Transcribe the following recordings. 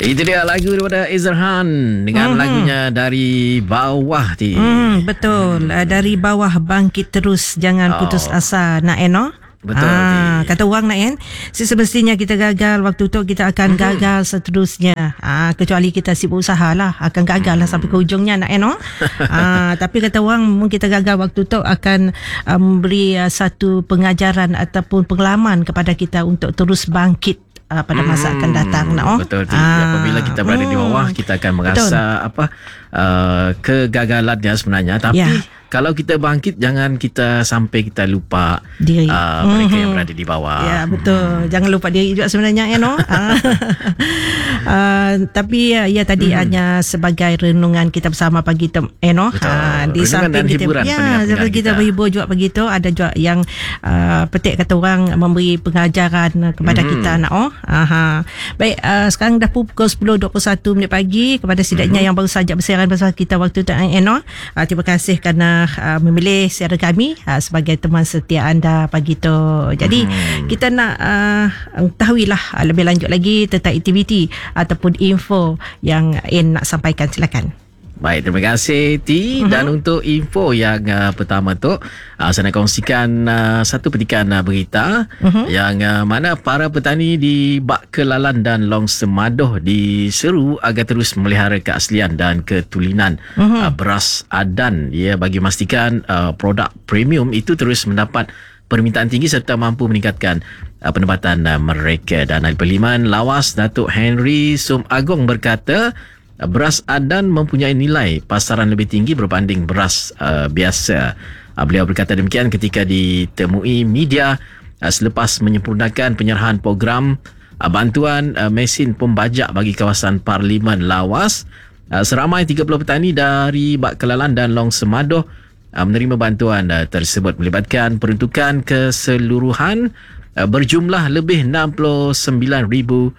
Itu dia lagu daripada Ezrahan dengan lagunya Dari Bawah. Betul. Dari bawah bangkit terus, jangan putus asa, nak Betul. Kata orang nak semestinya kita gagal waktu tu, kita akan gagal seterusnya. Kecuali kita sibuk usaha lah, akan gagal lah sampai ke ujungnya, nak tapi kata orang, mungkin kita gagal waktu tu akan memberi satu pengajaran ataupun pengalaman kepada kita untuk terus bangkit pada masa akan datang. Betul. Apabila kita berada di bawah, kita akan merasa kegagalannya sebenarnya. Tapi kalau kita bangkit, jangan kita sampai kita lupa diri mereka yang berada di bawah. Ya, betul. Jangan lupa diri juga sebenarnya, tapi tadi hanya sebagai renungan kita bersama pagi tu, di samping kita kita berhibur juga begitu, ada juga yang petik kata orang memberi pengajaran kepada kita, Baik, sekarang dah pukul 10.21 minit pagi. Kepada sidaknya yang baru saja bersiaran bersama kita waktu tu, terima kasih kerana memilih siaran kami sebagai teman setia anda pagi tu. Jadi kita nak tahuilah lebih lanjut lagi tentang aktiviti ataupun info yang nak sampaikan. Silakan. Baik, terima kasih T. Dan untuk info yang pertama tu, saya nak kongsikan satu petikan berita yang mana para petani di Bak Kelalan dan Long Semadoh diseru agar terus memelihara keaslian dan ketulinan beras adan, bagi memastikan produk premium itu terus mendapat permintaan tinggi serta mampu meningkatkan pendapatan mereka. Dan Ahli Parlimen Lawas Datuk Henry Sum Agong berkata, beras adan mempunyai nilai pasaran lebih tinggi berbanding beras biasa. Beliau berkata demikian ketika ditemui media selepas menyempurnakan penyerahan program bantuan mesin pembajak bagi kawasan Parlimen Lawas. Seramai 30 petani dari Bak Kelalan dan Long Semadoh menerima bantuan tersebut, melibatkan peruntukan keseluruhan berjumlah lebih RM69,000.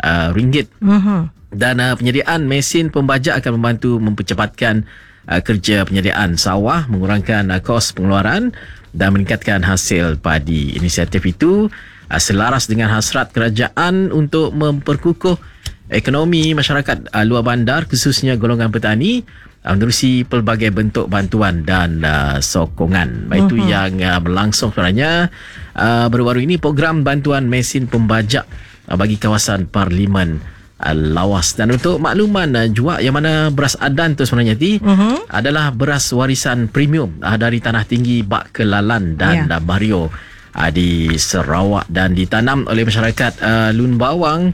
Dan penyediaan mesin pembajak akan membantu mempercepatkan kerja penyediaan sawah, mengurangkan kos pengeluaran dan meningkatkan hasil padi. Inisiatif itu selaras dengan hasrat kerajaan untuk memperkukuh ekonomi masyarakat luar bandar, khususnya golongan petani, menerusi pelbagai bentuk bantuan dan sokongan. Itu yang berlangsung sebenarnya baru-baru ini, program bantuan mesin pembajak bagi kawasan Parlimen Lawas. Dan untuk makluman juga, yang mana beras adan tu sebenarnya adalah beras warisan premium dari Tanah Tinggi Bak Kelalan dan Bario di Sarawak, dan ditanam oleh masyarakat Lun Bawang.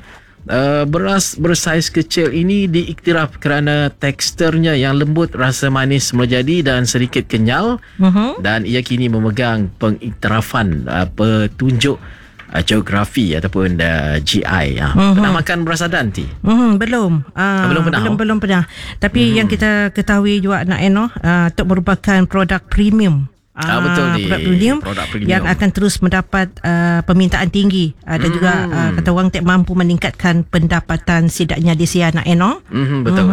Beras bersaiz kecil ini diiktiraf kerana teksturnya yang lembut, rasa manis menjadi dan sedikit kenyal, dan ia kini memegang pengiktirafan petunjuk geografi ataupun GI. Pernah makan beras adan, Ti? Belum. Belum pernah. Tapi yang kita ketahui juga, itu merupakan produk premium. Betul, produk premium yang akan terus mendapat permintaan tinggi, dan juga kata orang mampu meningkatkan pendapatan sidaknya di sian. Betul.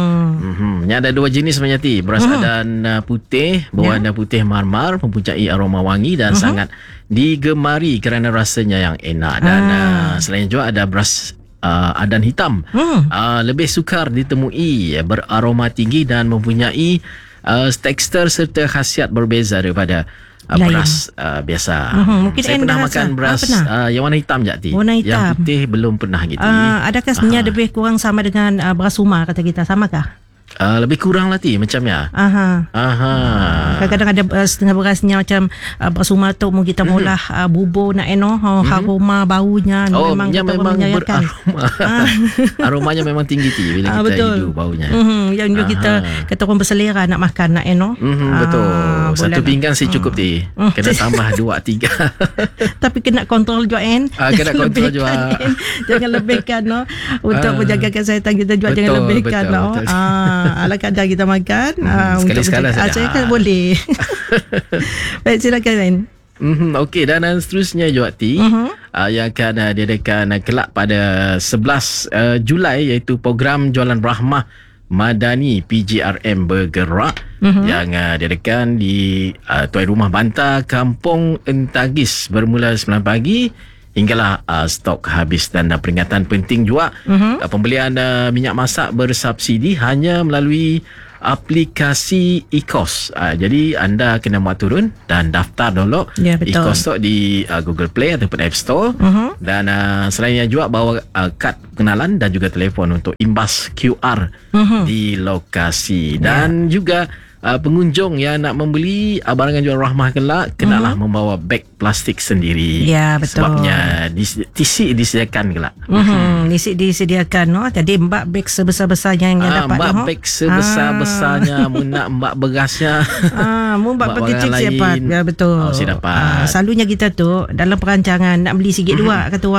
Yang ada dua jenis sebenarnya, Ti. Beras adan putih berwarna putih marmar, mempunyai aroma wangi dan sangat digemari kerana rasanya yang enak. Dan selain juga ada beras adan hitam, lebih sukar ditemui, beraroma tinggi dan mempunyai tekstur serta khasiat berbeza daripada beras biasa. Mungkin saya pernah makan beras yang warna hitam je, Ti. Warna hitam. Yang putih belum pernah gitu. Adakah sebenarnya lebih kurang sama dengan beras rumah, kata kita, samakah? Lebih kurang lah, Ti, macamnya. Kadang-kadang ada setengah berasnya macam beras rumah tu kita molah bubur aroma baunya memang beraroma. Aromanya memang tinggi, Ti, bila kita hidu baunya. Yang juga kita kata orang berselera nak makan, betul. Satu pinggan sih cukup, Ti. Kena tambah 2-3. Tapi kena kontrol juga, kena kontrol juga. Jangan lebihkan, untuk menjaga kesihatan kita juga. Jangan lebihkan, betul. Ala kadar kita makan, sekali-sekala saja. Saya kan boleh. Baik, silakan. Okey, dan seterusnya juga, Ti, yang akan diadakan kelak pada 11 Julai, iaitu program Jualan Rahmah Madani PGRM Bergerak yang diadakan di Tuan Rumah Banta, Kampung Entagis, bermula 9 pagi hinggalah stok habis. Dan peringatan penting juga, pembelian minyak masak bersubsidi hanya melalui aplikasi e-Kos. Jadi anda kena muat turun dan daftar download e-Kos tu di Google Play ataupun App Store. Dan selainnya juga bawa kad pengenalan dan juga telefon untuk imbas QR di lokasi. Dan juga pengunjung yang nak membeli barangan jual Rahmah kelak, kenalah membawa beg plastik sendiri. Ya, betul. Sebabnya TC disediakan kelak. TC disediakan, no? Jadi mbak beg sebesar-besarnya yang dapat. Mbak beg sebesar-besarnya. Mu nak mbak berasnya. Mu mbak kecil siapa? Ya, betul. Saya dapat. Selalunya kita tu dalam perancangan nak beli sikit dua kata